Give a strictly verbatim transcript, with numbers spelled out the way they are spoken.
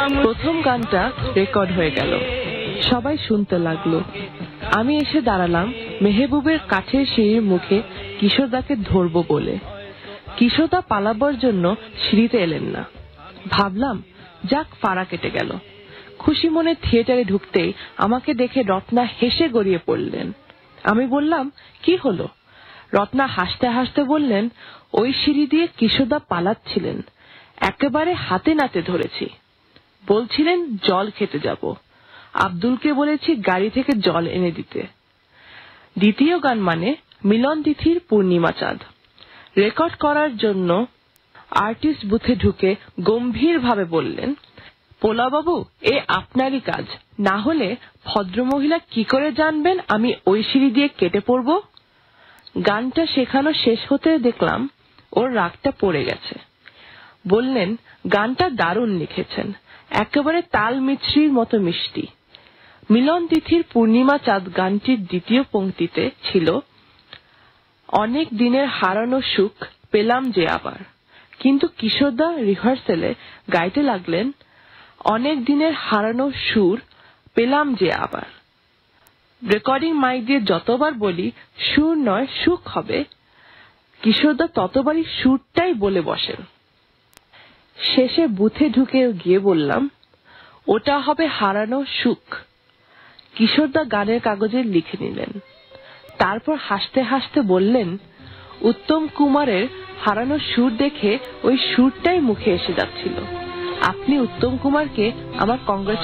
প্রথম গানটা রেকর্ড হয়ে গেল, সবাই শুনতে লাগলো। আমি এসে দাঁড়ালাম মেহবুবের কাঠের সিঁড়ির মুখে কিশোরদাকে ধরবো বলে। কিশোরদা পালাবার জন্য সিঁড়িতে এলেন না। ভাবলাম যাক, ফাড়া কেটে গেল। খুশি মনে থিয়েটারে ঢুকতেই আমাকে দেখে রত্না হেসে গড়িয়ে পড়লেন। আমি বললাম, কি হলো? রত্না হাসতে হাসতে বললেন, ওই সিঁড়ি দিয়ে কিশোরদা পালাচ্ছিলেন, একেবারে হাতে নাতে ধরেছি। বলছিলেন জল খেতে যাব, আব্দুলকে বলেছি গাড়ি থেকে জল এনে দিতে। দ্বিতীয় গান মানে মিলন তিথির পূর্ণিমা চাঁদ। রেকর্ড করার জন্য আর্টিস্ট বুথে ঢুকে গম্ভীর ভাবে বললেন, পোলাবাবু, এ আপনারই কাজ, না হলে ভদ্রমহিলা কি করে জানবেন আমি ওই সিঁড়ি দিয়ে কেটে পড়ব? গানটা শেখানো শেষ হতে দেখলাম ওর রাগটা পড়ে গেছে। বললেন, গানটা দারুণ লিখেছেন, একেবারে তাল মিছরির মতো মিষ্টি। মিলন তিথির পূর্ণিমা চাঁদ গানটির দ্বিতীয় পংক্তিতে ছিল, অনেক দিনের হারানো সুখ পেলাম যে আবার। কিন্তু কিশোরদা রিহার্সেলে গাইতে লাগলেন, অনেক দিনের হারানো সুর পেলাম যে আবার। রেকর্ডিং মাইক দিয়ে যতবার বলি সুর নয় সুখ হবে, কিশোরদা ততবারই সুরটাই বলে বসেন। শেষে বুথে ঢুকে গিয়ে বললাম, ওটা হবে হারানো সুখ। কিশোরদা গানের কাগজে লিখে নিলেন। তারপর হাসতে হাসতে বললেন, উত্তম কুমারের হারানো সুর দেখে ওই সুরটাই মুখে এসে যাচ্ছিল। আপনি উত্তম কুমারকে আমার কংগ্রেচুলেশন